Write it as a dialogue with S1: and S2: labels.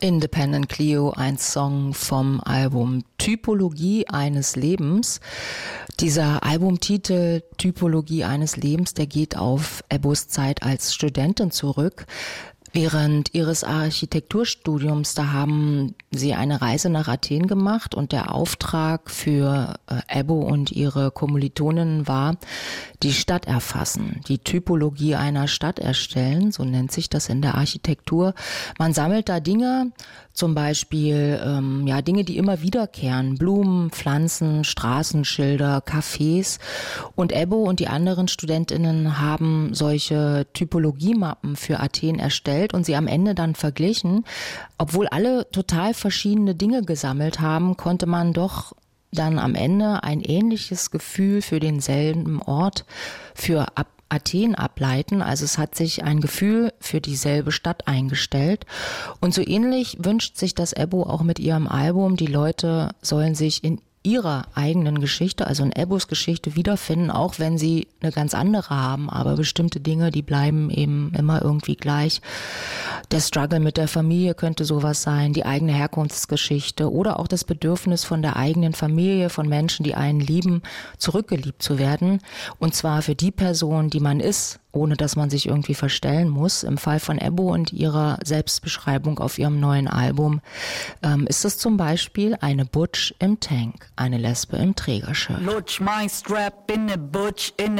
S1: Independent Cleo, ein Song vom Album Typologie eines Lebens. Dieser Albumtitel Typologie eines Lebens, der geht auf Ebbos Zeit als Studentin zurück. Während ihres Architekturstudiums, da haben sie eine Reise nach Athen gemacht und der Auftrag für Ebbo und ihre Kommilitoninnen war, die Stadt erfassen, die Typologie einer Stadt erstellen, so nennt sich das in der Architektur. Man sammelt da Dinge, zum Beispiel Dinge, die immer wiederkehren, Blumen, Pflanzen, Straßenschilder, Cafés. Und Ebbo und die anderen Studentinnen haben solche Typologiemappen für Athen erstellt und sie am Ende dann verglichen. Obwohl alle total verschiedene Dinge gesammelt haben, konnte man doch dann am Ende ein ähnliches Gefühl für denselben Ort, für Athen ableiten. Also es hat sich ein Gefühl für dieselbe Stadt eingestellt. Und so ähnlich wünscht sich das Ebbo auch mit ihrem Album. Die Leute sollen sich in ihrer eigenen Geschichte, also in Ebbos Geschichte wiederfinden, auch wenn sie eine ganz andere haben. Aber bestimmte Dinge, die bleiben eben immer irgendwie gleich. Der Struggle mit der Familie könnte sowas sein, die eigene Herkunftsgeschichte oder auch das Bedürfnis von der eigenen Familie, von Menschen, die einen lieben, zurückgeliebt zu werden. Und zwar für die Person, die man ist, ohne dass man sich irgendwie verstellen muss. Im Fall von Ebbo und ihrer Selbstbeschreibung auf ihrem neuen Album ist es zum Beispiel eine Butch im Tank, eine Lesbe im Trägershirt.
S2: Lutsch mein Strap in ne Butch in